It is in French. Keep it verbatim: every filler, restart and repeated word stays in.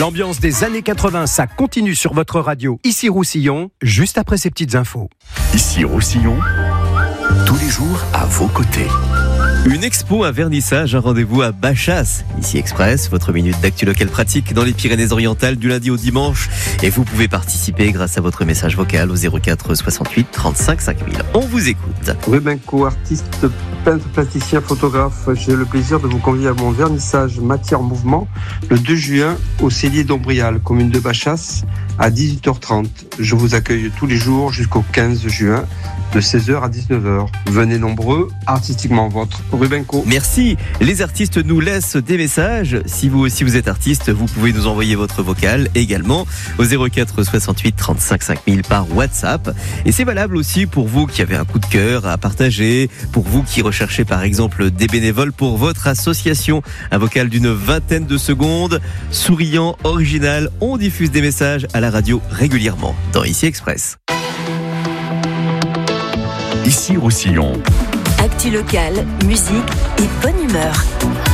L'ambiance des années quatre-vingts, ça continue sur votre radio. Ici Roussillon, juste après ces petites infos. Ici Roussillon, tous les jours à vos côtés. Une expo, un vernissage, un rendez-vous à Bachas. Ici Express, votre minute d'actu locale pratique dans les Pyrénées-Orientales du lundi au dimanche. Et vous pouvez participer grâce à votre message vocal au zéro quatre soixante-huit trente-cinq cinq mille. On vous écoute. Rubenco, artiste, peintre, plasticien, photographe. J'ai le plaisir de vous convier à mon vernissage Matière Mouvement le deux juin au Cellier d'Ombrial, commune de Bachas, à dix-huit heures trente. Je vous accueille tous les jours jusqu'au quinze juin, de seize heures à dix-neuf heures. Venez nombreux, artistiquement votre Rubenco. Merci. Les artistes nous laissent des messages. Si vous aussi vous êtes artiste, vous pouvez nous envoyer votre vocal également au zéro quatre soixante-huit trente-cinq cinq mille par WhatsApp. Et c'est valable aussi pour vous qui avez un coup de cœur à partager, pour vous qui recherchez par exemple des bénévoles pour votre association. Un vocal d'une vingtaine de secondes, souriant, original. On diffuse des messages à la radio régulièrement dans Ici Express. Ici Roussillon. Actu locale, musique et bonne humeur.